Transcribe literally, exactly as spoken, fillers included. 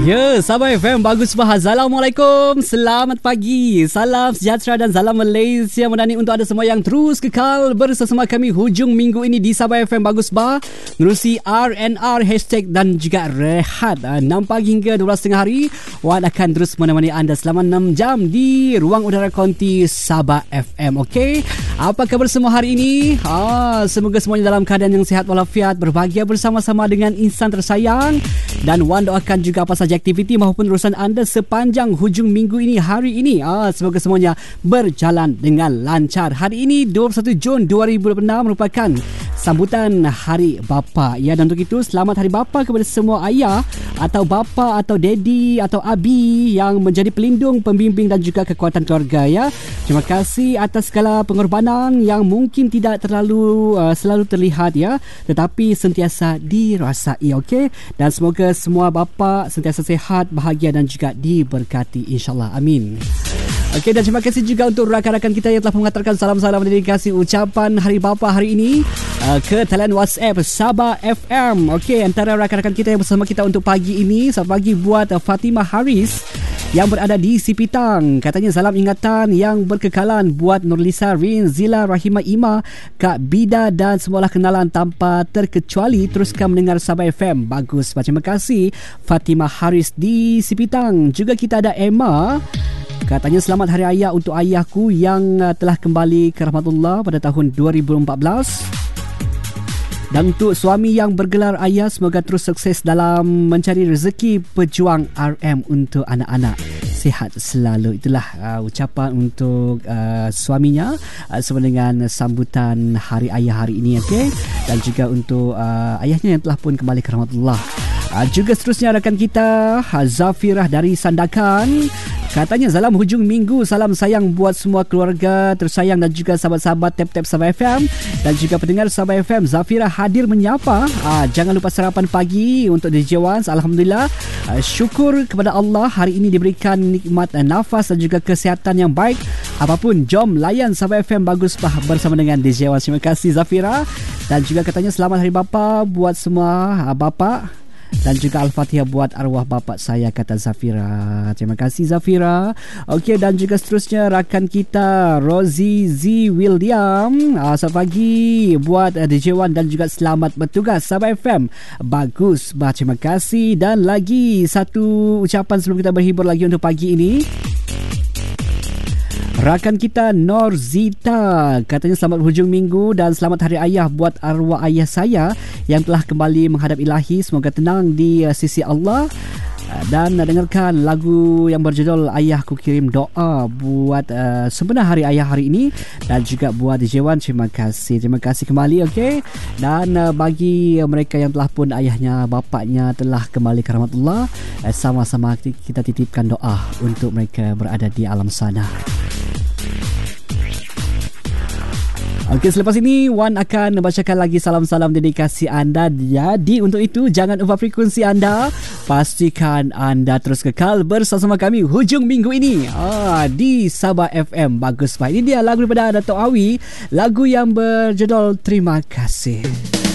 Ya, Sabah F M, bagus bah. Assalamualaikum, selamat pagi, salam sejahtera dan salam Malaysia menani untuk anda semua yang terus kekal bersama kami hujung minggu ini di Sabah F M Bagus Bah. Menerusi R N R hashtag dan juga rehat enam pagi hingga dua belas tengah hari. Wan akan terus menemani anda selama enam jam di ruang udara konti Sabah F M. Okey, apa khabar semua hari ini? Ah, semoga semuanya dalam keadaan yang sihat walafiat, berbahagia bersama-sama dengan insan tersayang. Dan Wan doakan juga apa saja aktiviti maupun urusan anda sepanjang hujung minggu ini hari ini. Ah, semoga semuanya berjalan dengan lancar. Hari ini dua puluh satu Jun dua ribu dua puluh enam merupakan sambutan Hari Bapa. Ya, dan untuk itu selamat Hari Bapa kepada semua ayah atau bapa atau daddy atau abi yang menjadi pelindung, pembimbing dan juga kekuatan keluarga ya. Terima kasih atas segala pengorbanan yang mungkin tidak terlalu uh, selalu terlihat ya, tetapi sentiasa dirasai. Okey, dan semoga semua bapa sentiasa sihat, bahagia dan juga diberkati insya-Allah. Amin. Okey, dan terima kasih juga untuk rakan-rakan kita yang telah mengantarkan salam-salam dedikasi ucapan Hari Bapa hari ini uh, ke talian WhatsApp Sabah F M. Okey, antara rakan-rakan kita yang bersama kita untuk pagi ini, selamat pagi buat uh, Fatimah Haris yang berada di Sipitang. Katanya salam ingatan yang berkekalan buat Nurlisa, Rin, Zila, Rahimah, Ima, Kak Bida dan semualah kenalan tanpa terkecuali. Teruskan mendengar Sabah F M Bagus. Terima kasih Fatimah Haris di Sipitang. Juga kita ada Emma. Katanya selamat Hari Ayah untuk ayahku yang uh, telah kembali ke rahmatullah pada tahun dua ribu empat belas. Dan untuk suami yang bergelar ayah, semoga terus sukses dalam mencari rezeki, pejuang R M untuk anak-anak. Sihat selalu. Itulah uh, ucapan untuk uh, suaminya uh, sama dengan sambutan Hari Ayah hari ini. Okay? Dan juga untuk uh, ayahnya yang telah pun kembali ke rahmatullah. Uh, juga seterusnya rakan kita Zafirah dari Sandakan. Katanya salam hujung minggu, salam sayang buat semua keluarga tersayang dan juga sahabat-sahabat tap-tap Sabah F M dan juga pendengar Sabah F M. Zafira hadir menyapa. Ah, jangan lupa sarapan pagi untuk D J Wans. Alhamdulillah, ah, syukur kepada Allah hari ini diberikan nikmat ah, nafas dan juga kesihatan yang baik. Apapun, jom layan Sabah F M Bagus Bah bersama dengan D J Wans. Terima kasih Zafira. Dan juga katanya selamat Hari Bapa buat semua ah, bapa. Dan juga Al-Fatihah buat arwah bapa saya, kata Zafira. Terima kasih Zafira. Okey, dan juga seterusnya rakan kita Rosie Z William. Uh, selamat pagi buat uh, D J Wan dan juga selamat bertugas Sabah F M Bagus Bah. Terima kasih. Dan lagi satu ucapan sebelum kita berhibur lagi untuk pagi ini. Rakan kita Norzita katanya selamat hujung minggu dan selamat Hari Ayah buat arwah ayah saya yang telah kembali menghadap ilahi. Semoga tenang di uh, sisi Allah. Uh, dan uh, dengarkan lagu yang berjudul Ayahku Kirim Doa buat uh, sempena Hari Ayah hari ini. Dan juga buat D J Wan. Terima kasih. Terima kasih kembali. Okay? Dan uh, bagi uh, mereka yang telah pun ayahnya, bapaknya telah kembali ke rahmatullah, uh, sama-sama kita titipkan doa untuk mereka berada di alam sana. Okey, selepas ini Wan akan membacakan lagi salam-salam dedikasi anda. Jadi untuk itu jangan ubah frekuensi anda. Pastikan anda terus kekal bersama kami hujung minggu ini ah, di Sabah F M Bagus Bah. Ini dia lagu daripada Dato' Awi, lagu yang berjudul Terima Kasih.